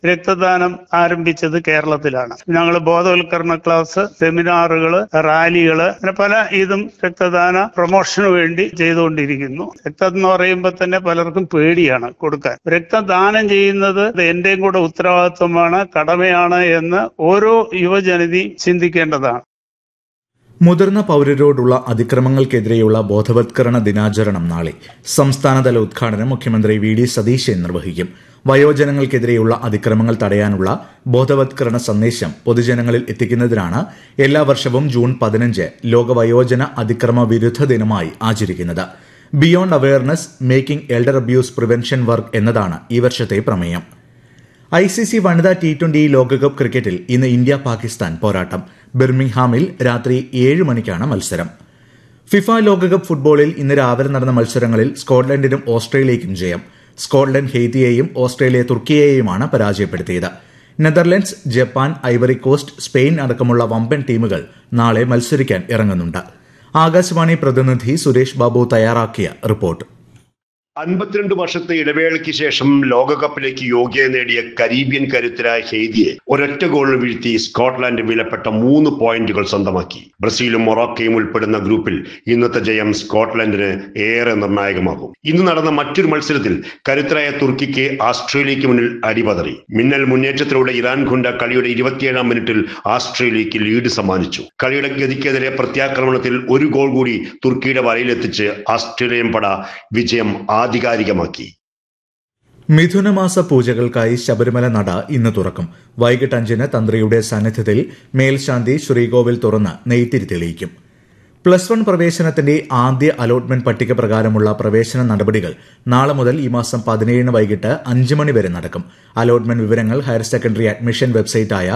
രക്തദാനം ആരംഭിച്ചത് കേരളത്തിലാണ്. ഞങ്ങൾ ബോധവൽക്കരണ ക്ലാസ്, സെമിനാറുകൾ, റാലികൾ, അങ്ങനെ പല ഇതും രക്തദാന പ്രൊമോഷന് വേണ്ടി ചെയ്തുകൊണ്ടിരിക്കുന്നു. രക്തം എന്ന് പറയുമ്പോൾ തന്നെ പലർക്കും പേടിയാണ് കൊടുക്കാൻ. രക്തദാനം ചെയ്യുന്നത് എന്റെയും കൂടെ ഉത്തരവാദിത്വമാണ്, കടമയാണ് എന്ന് ഓരോ യുവജനതി ചിന്തിക്കേണ്ടതാണ്. മുതിർന്ന പൌരരോടുള്ള അതിക്രമങ്ങൾക്കെതിരെയുള്ള ബോധവത്കരണ ദിനാചരണം നാളെ. സംസ്ഥാനതല ഉദ്ഘാടനം മുഖ്യമന്ത്രി വി ഡി സതീശൻ നിർവഹിക്കും. വയോജനങ്ങൾക്കെതിരെയുള്ള അതിക്രമങ്ങൾ തടയാനുള്ള ബോധവത്കരണ സന്ദേശം പൊതുജനങ്ങളിൽ എത്തിക്കുന്നതിനാണ് എല്ലാ വർഷവും ജൂൺ 15 ലോക വയോജന അതിക്രമ വിരുദ്ധ ദിനമായി ആചരിക്കുന്നത്. Beyond awareness making elder abuse prevention work എന്നതാണ് ഈ വർഷത്തെ പ്രമേയം. ICC വനിതാ T20 ലോകകപ്പ് ക്രിക്കറ്റിൽ ഇന്ന് ഇന്ത്യ പാകിസ്ഥാൻ പോരാട്ടം. ബിർമിംഗ്ഹാമിൽ രാത്രി 7 മണിക്കാണ് മത്സരം. ഫിഫ ലോകകപ്പ് ഫുട്ബോളിൽ ഇന്ന് രാവിലെ നടന്ന മത്സരങ്ങളിൽ സ്കോട്ട്ലൻഡിനും ഓസ്ട്രേലിയയ്ക്കും ജയം. സ്കോട്ട്ലൻഡ് ഹെയ്ത്തിയെയും ഓസ്ട്രേലിയ തുർക്കിയെയുമാണ് പരാജയപ്പെടുത്തിയത്. Netherlands, Japan, Ivory Coast, Spain അടക്കമുള്ള വമ്പൻ ടീമുകൾ നാളെ മത്സരിക്കാൻ ഇറങ്ങുന്നുണ്ട്. ആകാശവാണി പ്രതിനിധി സുരേഷ് ബാബു തയ്യാറാക്കിയ റിപ്പോർട്ട്. 52 വർഷത്തെ ഇടവേളയ്ക്ക് ശേഷം ലോകകപ്പിലേക്ക് യോഗ്യത നേടിയ കരീബിയൻ കരുത്തരായ ഹെയ്തിയെ ഒരൊറ്റ ഗോളിന് വീഴ്ത്തി സ്കോട്ട്ലാൻഡ് വിലപ്പെട്ട 3 പോയിന്റുകൾ സ്വന്തമാക്കി. ബ്രസീലും മൊറോക്കയും ഉൾപ്പെടുന്ന ഗ്രൂപ്പിൽ ഇന്നത്തെ ജയം സ്കോട്ട്ലൻഡിന് ഏറെ നിർണായകമാകും. ഇന്ന് നടന്ന മറ്റൊരു മത്സരത്തിൽ കരുത്തരായ തുർക്കിക്ക് ആസ്ട്രേലിയയ്ക്ക് മുന്നിൽ അടിപതറി. മിന്നൽ മുന്നേറ്റത്തിലൂടെ ഇറാൻ ഖുണ്ട കളിയുടെ 27-ാം മിനിറ്റിൽ ആസ്ട്രേലിയയ്ക്ക് ലീഡ് സമ്മാനിച്ചു. കളിയുടെ ഗതിക്കെതിരെ പ്രത്യാക്രമണത്തിൽ ഒരു ഗോൾ കൂടി തുർക്കിയുടെ വലയിലെത്തിച്ച് ആസ്ട്രേലിയൻ പട വിജയം ആധികാരികമാക്കി. മിഥുനമാസ പൂജകൾക്കായി ശബരിമല നട ഇന്ന് തുറക്കും. വൈകിട്ട് 5-ന് തന്ത്രിയുടെ സാന്നിധ്യത്തിൽ മേൽശാന്തി ശ്രീകോവിൽ തുറന്ന് നെയ്ത്തിരി തെളിയിക്കും. +1 പ്രവേശനത്തിന്റെ ആദ്യ അലോട്ട്മെന്റ് പട്ടിക പ്രകാരമുള്ള പ്രവേശന നടപടികൾ നാളെ മുതൽ ഈ മാസം 17-ന് വൈകിട്ട് 5 മണി വരെ നടക്കും. അലോട്ട്മെന്റ് വിവരങ്ങൾ ഹയർ സെക്കൻഡറി അഡ്മിഷൻ വെബ്സൈറ്റായ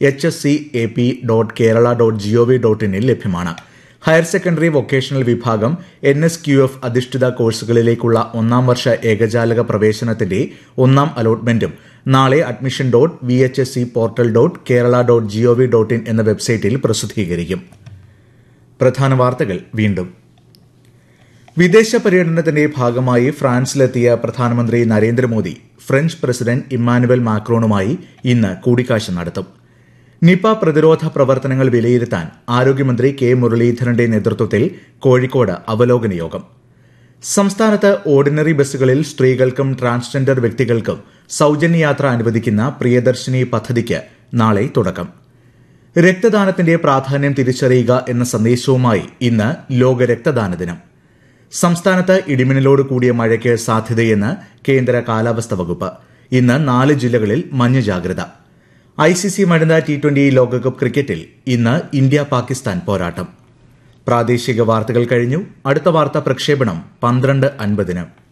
hscap.kerala.gov.in ലഭ്യമാണ്. ഹയർ സെക്കൻഡറി വൊക്കേഷണൽ വിഭാഗം NSQF അധിഷ്ഠിത കോഴ്സുകളിലേക്കുള്ള 1-ാം വർഷ ഏകജാലക പ്രവേശനത്തിന്റെ 1-ാം അലോട്ട്മെന്റും നാളെ admission.vhscportal.kerala.gov.in എന്ന വെബ്സൈറ്റിൽ പ്രസിദ്ധീകരിക്കും. പ്രധാന വാർത്തകൾ വീണ്ടും. വിദേശ പര്യടനത്തിന്റെ ഭാഗമായി ഫ്രാൻസിലെത്തിയ പ്രധാനമന്ത്രി നരേന്ദ്രമോദി ഫ്രഞ്ച് പ്രസിഡന്റ് ഇമ്മാനുവൽ മാക്രോണുമായി ഇന്ന് കൂടിക്കാഴ്ച നടത്തും. നിപ പ്രതിരോധ പ്രവർത്തനങ്ങൾ വിലയിരുത്താൻ ആരോഗ്യമന്ത്രി കെ മുരളീധരന്റെ നേതൃത്വത്തിൽ കോഴിക്കോട് അവലോകന യോഗം. സംസ്ഥാനത്ത് ഓർഡിനറി ബസ്സുകളിൽ സ്ത്രീകൾക്കും ട്രാൻസ്ജെൻഡർ വ്യക്തികൾക്കും സൌജന്യ യാത്ര അനുവദിക്കുന്ന പ്രിയദർശിനി പദ്ധതിക്ക് നാളെ തുടക്കം. രക്തദാനത്തിന്റെ പ്രാധാന്യം തിരിച്ചറിയുക എന്ന സന്ദേശവുമായി ഇന്ന് ലോക രക്തദാന ദിനം. സംസ്ഥാനത്ത് ഇടിമിന്നലോട് കൂടിയ മഴയ്ക്ക് സാധ്യതയെന്ന് കേന്ദ്ര കാലാവസ്ഥാ വകുപ്പ്. ഇന്ന് 4 ജില്ലകളിൽ മഞ്ഞ ജാഗ്രത. ICC വനിതാ T20 ലോകകപ്പ് ക്രിക്കറ്റിൽ ഇന്ന് ഇന്ത്യ പാകിസ്ഥാൻ പോരാട്ടം. പ്രാദേശിക വാർത്തകൾ കഴിഞ്ഞു. അടുത്ത വാർത്താ പ്രക്ഷേപണം 12:50-ന്.